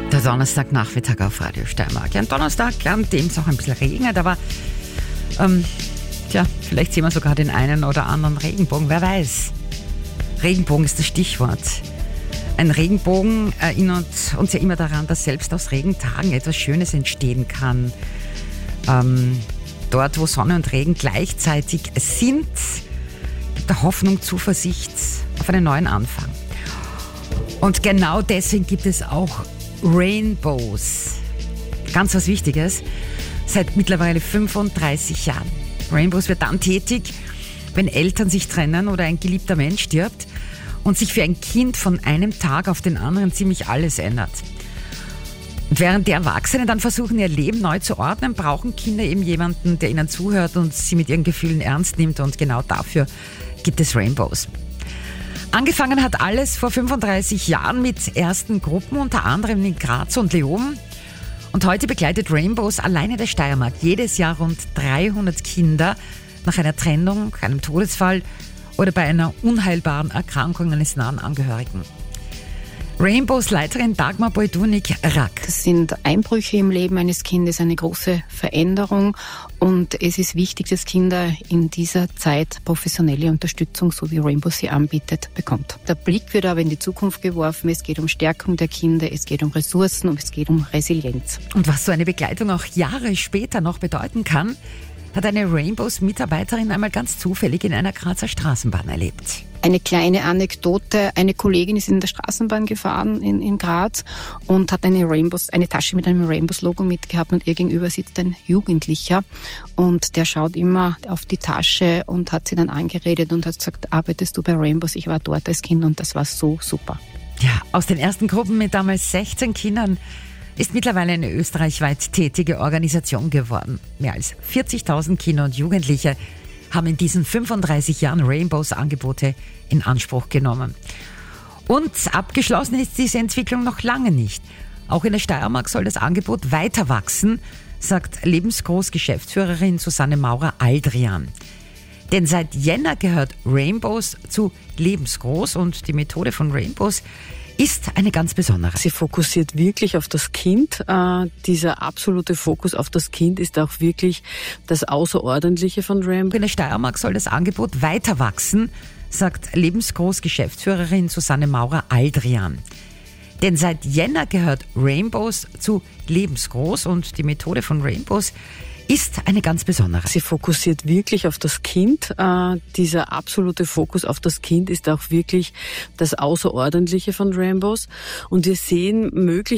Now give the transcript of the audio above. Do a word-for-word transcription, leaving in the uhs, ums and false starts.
Der Donnerstagnachmittag auf Radio Steiermark. Ja, ein Donnerstag, an dem es auch ein bisschen regnet, aber ähm, tja, vielleicht sehen wir sogar den einen oder anderen Regenbogen, wer weiß. Regenbogen ist das Stichwort. Ein Regenbogen erinnert uns ja immer daran, dass selbst aus Regentagen etwas Schönes entstehen kann. Ähm, dort, wo Sonne und Regen gleichzeitig sind, gibt es Hoffnung, Zuversicht auf einen neuen Anfang. Und genau deswegen gibt es auch Rainbows. Ganz was Wichtiges. Seit mittlerweile fünfunddreißig Jahren. Rainbows wird dann tätig, wenn Eltern sich trennen oder ein geliebter Mensch stirbt und sich für ein Kind von einem Tag auf den anderen ziemlich alles ändert. Und während die Erwachsenen dann versuchen, ihr Leben neu zu ordnen, brauchen Kinder eben jemanden, der ihnen zuhört und sie mit ihren Gefühlen ernst nimmt. Und genau dafür gibt es Rainbows. Angefangen hat alles vor fünfunddreißig Jahren mit ersten Gruppen, unter anderem in Graz und Leoben. Und heute begleitet Rainbows alleine der Steiermark jedes Jahr rund dreihundert Kinder nach einer Trennung, einem Todesfall oder bei einer unheilbaren Erkrankung eines nahen Angehörigen. Rainbows Leiterin Dagmar Bojdunik-Rack. Das sind Einbrüche im Leben eines Kindes, eine große Veränderung. Und es ist wichtig, dass Kinder in dieser Zeit professionelle Unterstützung, so wie Rainbow sie anbietet, bekommt. Der Blick wird aber in die Zukunft geworfen. Es geht um Stärkung der Kinder, es geht um Ressourcen und es geht um Resilienz. Und was so eine Begleitung auch Jahre später noch bedeuten kann, hat eine Rainbows-Mitarbeiterin einmal ganz zufällig in einer Grazer Straßenbahn erlebt. Eine kleine Anekdote. Eine Kollegin ist in der Straßenbahn gefahren in, in Graz und hat eine Rainbows, eine Tasche mit einem Rainbows-Logo mitgehabt und ihr gegenüber sitzt ein Jugendlicher und der schaut immer auf die Tasche und hat sie dann angeredet und hat gesagt, arbeitest du bei Rainbows? Ich war dort als Kind und das war so super. Ja, aus den ersten Gruppen mit damals sechzehn Kindern ist mittlerweile eine österreichweit tätige Organisation geworden. Mehr als vierzigtausend Kinder und Jugendliche haben in diesen fünfunddreißig Jahren Rainbows Angebote in Anspruch genommen. Und abgeschlossen ist diese Entwicklung noch lange nicht. Auch in der Steiermark soll das Angebot weiter wachsen, sagt Lebensgroß-Geschäftsführerin Susanne Maurer-Aldrian. Denn seit Jänner gehört Rainbows zu Lebensgroß und die Methode von Rainbows ist eine ganz besondere. Sie fokussiert wirklich auf das Kind. Äh, dieser absolute Fokus auf das Kind ist auch wirklich das Außerordentliche von Rainbow. In der Steiermark soll das Angebot weiter wachsen, sagt Lebensgroß-Geschäftsführerin Susanne Maurer-Aldrian. Denn seit Jänner gehört Rainbows zu Lebensgroß und die Methode von Rainbows ist eine ganz besondere. Sie fokussiert wirklich auf das Kind. Äh, dieser absolute Fokus auf das Kind ist auch wirklich das Außerordentliche von Rainbows. Und wir sehen möglich